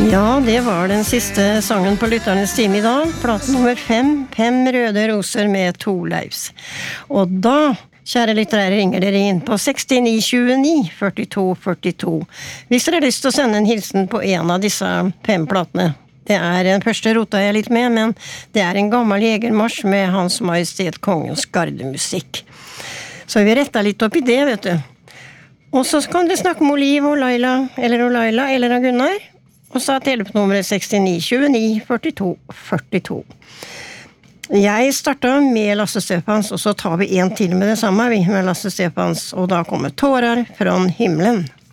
Ja, det var den siste sangen på Lytternes time I dag. Plate nummer 5, 5 røde roser med Torleifs. Og da, kjære lyttere, ringer dere inn på 6929 42 42. Hvis dere har lyst til å sende en hilsen på en av disse 5 platene. Det den første rota jeg litt med, men det en gammel jegermarsj med Hans Majestet Kongens gardemusikk. Så vi rettet litt opp I det, vet du. Og så kan dere snakke med Oliv og Laila, eller Gunnar. Og så telefonnummeret 6929 42 42. Jeg startet med Lasse Stefans, og så tar vi en til med det samme, vi med Lasse Stefans, og da kommer Tårar från himlen.